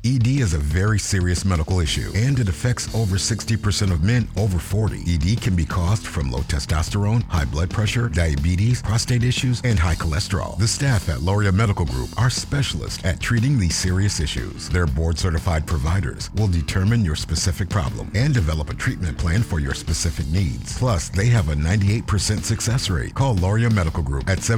ED is a very serious medical issue, and it affects over 60% of men over 40. ED can be caused from low testosterone, high blood pressure, diabetes, prostate issues, and high cholesterol. The staff at Loria Medical Group are specialists at treating these serious issues. Their board-certified providers will determine your specific problem and develop a treatment plan for your specific needs. Plus, they have a 98% success rate. Call Loria Medical Group at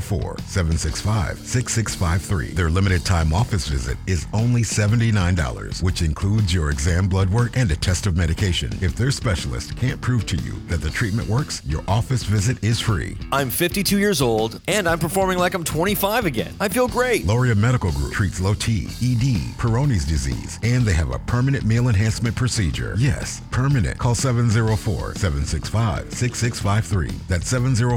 704-765-6653. Their limited time office visit is only $79, which includes your exam, blood work, and a test of medication. If their specialist can't prove to you that the treatment works, your office visit is free. I'm 52 years old, and I'm performing like I'm 25 again. I feel great. Loria Medical Group treats low T, ED, Peyronie's disease, and they have a permanent meal enhancement procedure. Yes, permanent. Call 704-765-6653. That's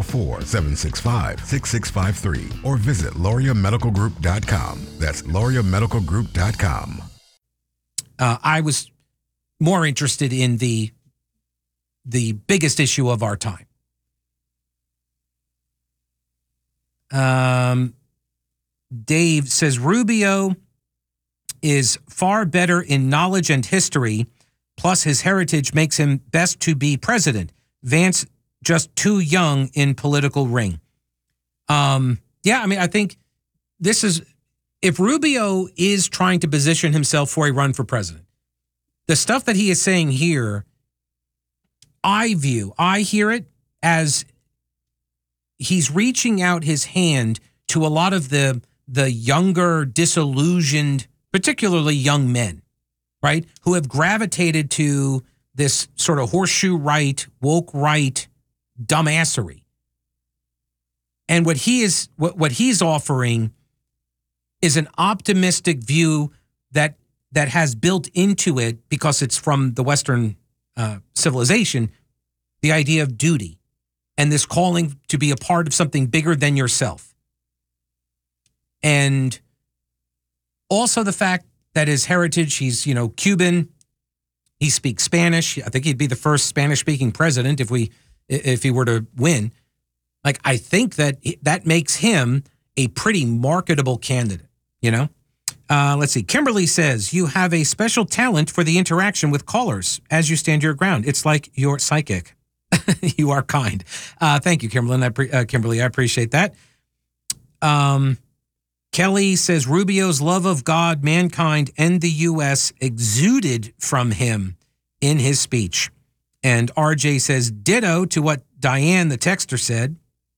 704-765-6653. Or visit LoriaMedicalGroup.com. That's LoriaMedicalGroup.com. I was more interested in the biggest issue of our time. Dave says Rubio is far better in knowledge and history, plus his heritage makes him best to be president. Vance just too young in political ring. I think this is, if Rubio is trying to position himself for a run for president, the stuff that he is saying here, I hear it as he's reaching out his hand to a lot of the younger, disillusioned, particularly young men, right, who have gravitated to this sort of horseshoe right, woke right dumbassery. And what he's offering is an optimistic view that has built into it, because it's from the Western civilization, the idea of duty and this calling to be a part of something bigger than yourself. And also the fact that his heritage, he's, Cuban, he speaks Spanish. I think he'd be the first Spanish-speaking president if he were to win. Like, I think that makes him a pretty marketable candidate, Let's see. Kimberly says, you have a special talent for the interaction with callers as you stand your ground. It's like you're psychic. You are kind. Thank you, Kimberly. I appreciate that. Kelly says, Rubio's love of God, mankind, and the U.S. exuded from him in his speech. And RJ says, ditto to what Diane, the texter, said.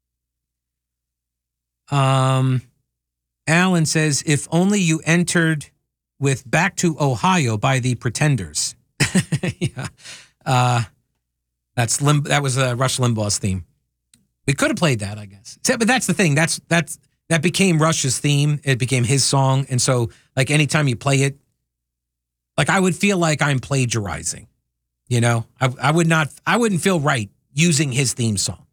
Alan says, if only you entered with Back to Ohio by the Pretenders. Yeah. That was Rush Limbaugh's theme. We could have played that, I guess. But that's the thing. That became Rush's theme. It became his song. And so, like, anytime you play it, like, I would feel like I'm plagiarizing. I wouldn't feel right using his theme song.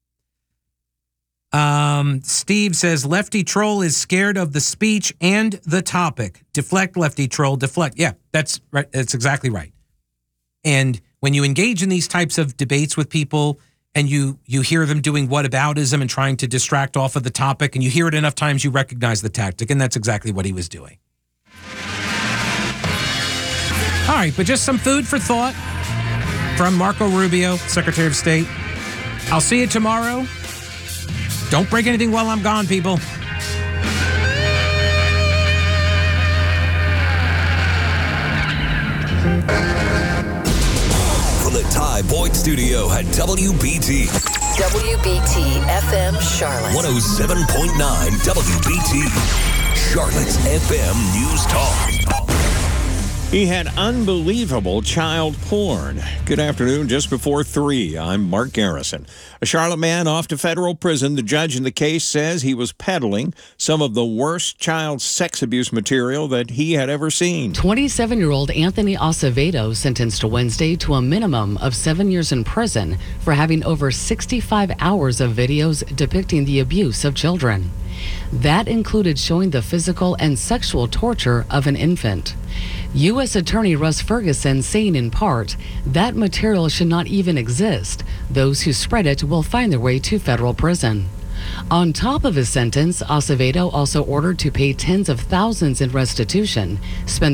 Steve says, Lefty Troll is scared of the speech and the topic. Deflect, Lefty Troll, deflect. Yeah, that's right. That's exactly right. And when you engage in these types of debates with people and you hear them doing whataboutism and trying to distract off of the topic, and you hear it enough times, you recognize the tactic, and that's exactly what he was doing. All right, but just some food for thought from Marco Rubio, Secretary of State. I'll see you tomorrow. Don't break anything while I'm gone, people. From the Ty Boyd Studio at WBT. WBT FM Charlotte. 107.9 WBT. Charlotte's FM News Talk. He had unbelievable child porn. Good afternoon, just before 3. I'm Mark Garrison. A Charlotte man off to federal prison. The judge in the case says he was peddling some of the worst child sex abuse material that he had ever seen. 27-year-old Anthony Acevedo sentenced Wednesday to a minimum of 7 years in prison for having over 65 hours of videos depicting the abuse of children. That included showing the physical and sexual torture of an infant. U.S. Attorney Russ Ferguson saying in part, that material should not even exist. Those who spread it will find their way to federal prison. On top of his sentence, Acevedo also ordered to pay tens of thousands in restitution, spend